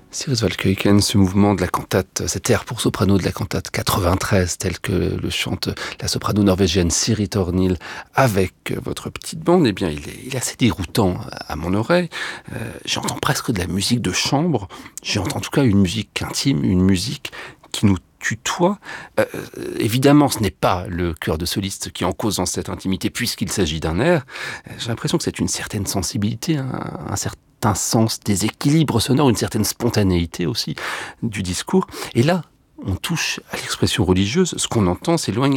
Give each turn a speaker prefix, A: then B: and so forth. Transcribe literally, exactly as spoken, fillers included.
A: Cyrus Waldkeuken, ce mouvement de la cantate, cet air pour soprano de la cantate quatre-vingt-treize, tel que le chante la soprano norvégienne Siri Tornil avec votre petite bande, eh bien, il est, il est assez déroutant à mon oreille. Euh, j'entends presque de la musique de chambre. J'entends en tout cas une musique intime, une musique qui nous tutoie. Euh, évidemment, ce n'est pas le chœur de soliste qui en cause dans cette intimité, puisqu'il s'agit d'un air. J'ai l'impression que c'est une certaine sensibilité, un, un certain un sens des équilibres sonores, une certaine spontanéité aussi du discours. Et là, on touche à l'expression religieuse. Ce qu'on entend s'éloigne